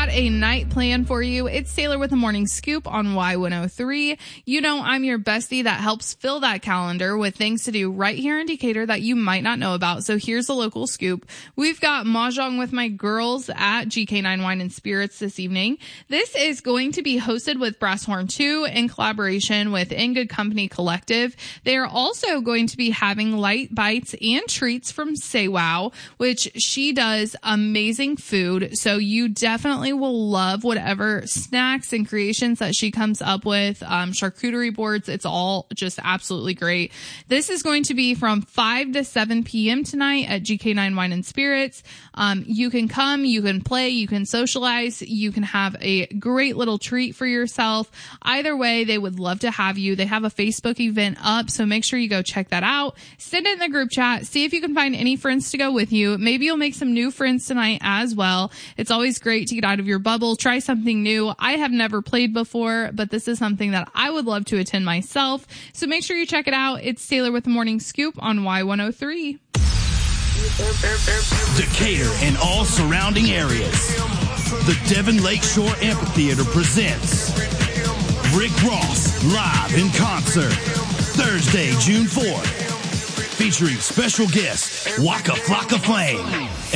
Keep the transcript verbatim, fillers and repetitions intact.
got a night plan for you. It's Taylor with the Morning Scoop on Y one oh three. You know, I'm your bestie that helps fill that calendar with things to do right here in Decatur that you might not know about. So here's a local scoop. We've got Mahjong with my girls at G K nine Wine and Spirits this evening. This is going to be hosted with Brass Horn two in collaboration with In Good Company Collective. They are also going to be having light bites and treats from Say Wow, which she does amazing food. So you definitely will love whatever snacks and creations that she comes up with. Um, charcuterie boards. It's all just absolutely great. This is going to be from five to seven p.m. tonight at G K nine Wine and Spirits. Um, you can come, you can play, you can socialize, you can have a great little treat for yourself. Either way, they would love to have you. They have a Facebook event up, so make sure you go check that out. Send it in the group chat. See if you can find any friends to go with you. Maybe you'll make some new friends tonight as well. It's always great to get out of your bubble, try something new. I have never played before, but this is something that I would love to attend myself. So make sure you check it out. It's Taylor with the Morning Scoop on Y one oh three. Decatur and all surrounding areas. The Devon Lakeshore Amphitheater presents Rick Ross live in concert Thursday, June fourth, featuring special guest Waka Flocka Flame